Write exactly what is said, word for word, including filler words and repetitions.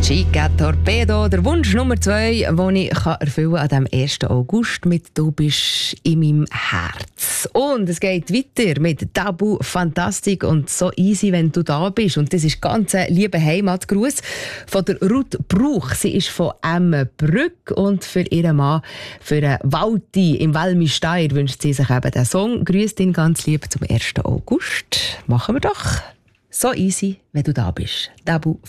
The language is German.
Chica Torpedo, der Wunsch Nummer zwei, den ich erfüllen kann an dem ersten August mit «Du bist in meinem Herz». Und es geht weiter mit «Tabu Fantastik» und «So easy, wenn du da bist». Und das ist ganz ein lieber Heimatgruß von der Ruth Bruch. Sie ist von Emmenbrück und für ihren Mann, für den Walti im Valmy-Steyr, wünscht sie sich eben den Song. Grüßt ihn ganz lieb zum ersten August. Machen wir doch. «So easy, wenn du da bist». Tabu